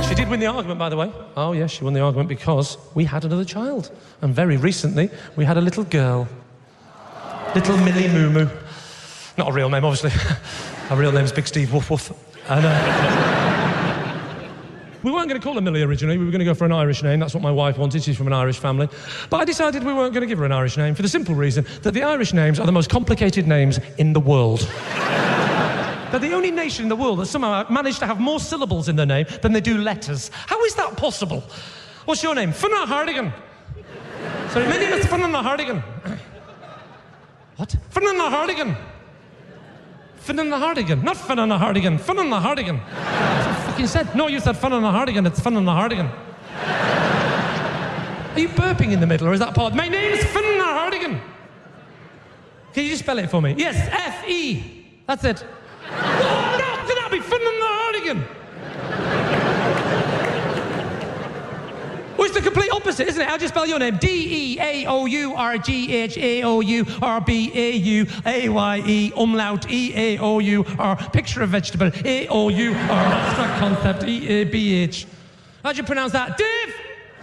She did win the argument, by the way. Oh, yes, she won the argument because we had another child. And very recently, we had a little girl. Little Millie Moo Moo. Not a real name, obviously. Her real name's Big Steve Woof Woof. And, we weren't going to call her Millie originally. We were going to go for an Irish name. That's what my wife wanted. She's from an Irish family. But I decided we weren't going to give her an Irish name for the simple reason that the Irish names are the most complicated names in the world. They're the only nation in the world that somehow managed to have more syllables in their name than they do letters. How is that possible? What's your name? Fianna Hardigan. Sorry, my name is Fianna Hardigan. What? Fianna Hardigan. Fianna Hardigan. Not Fianna Hardigan. Fianna Hardigan. That's what I fucking said. No, you said Fianna Hardigan. It's Fianna Hardigan. Are you burping in the middle, or is that part? My name is Fianna Hardigan. Can you just spell it for me? Yes, F-E. That's it. Oh, no, can that be Fianna Hardigan? Well, it's the complete opposite, isn't it? How'd you spell your name? D-E-A-O-U-R-G-H-A-O-U-R-B-A-U-A-Y-E, umlaut, E-A-O-U-R, picture of vegetable, A-O-U-R, abstract concept, E-A-B-H. How'd you pronounce that? Dave!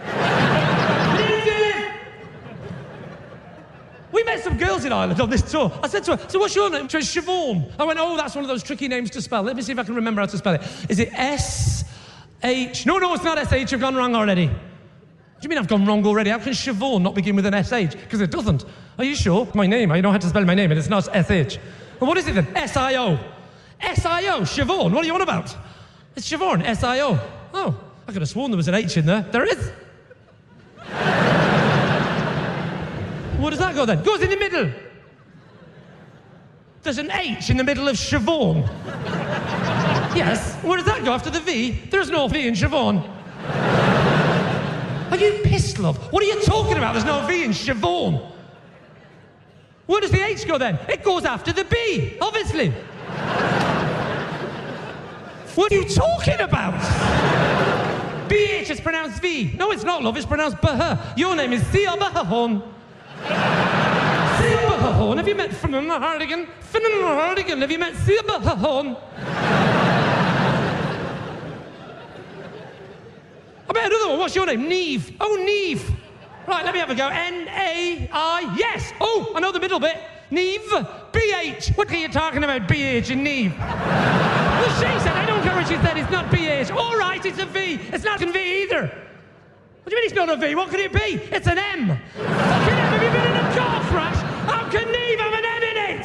We met some girls in Ireland on this tour. I said to her, so what's your name? She went, Siobhan. I went, oh, that's one of those tricky names to spell. Let me see if I can remember how to spell it. Is it S-H? No, it's not S-H. You've gone wrong already. What do you mean I've gone wrong already? How can Siobhan not begin with an S-H? Because it doesn't. Are you sure? My name. I know how to spell my name, and it's not S-H. Well, what is it then? S-I-O. S-I-O. Siobhan. What are you on about? It's Siobhan. S-I-O. Oh, I could have sworn there was an H in there. There is. Where does that go then? Goes in the middle. There's an H in the middle of Siobhan. Yes. Where does that go after the V? There's no V in Siobhan. Are you pissed, love? What are you talking about? There's no V in Siobhan. Where does the H go then? It goes after the B, obviously. What are you talking about? BH is pronounced V. No, it's not, love. It's pronounced Bah. Your name is Thea Bahahon. Thea Bahahon. Have you met Fianna Hardigan? Fianna Hardigan. Have you met Thea Bahahon? I bet another one. What's your name? Neve. Oh, Neve. Right, let me have a go. N-A-I. Yes. Oh, I know the middle bit. Neve. B-H. What are you talking about, B-H and Neve? Well, she said. I don't care what she said. It's not B-H. All right, it's a V. It's not a V either. What do you mean it's not a V? What could it be? It's an M. Fucking M. Have you been in a car crash? How can Neve have an M in it?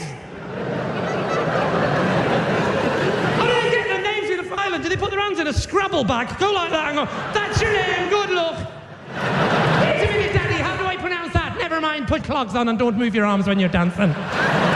How do they get their names in a file? Do they put their hands in a Scrabble bag? Go like that and go, that's your name, good luck. Wait a minute, Daddy, how do I pronounce that? Never mind, put clogs on and don't move your arms when you're dancing.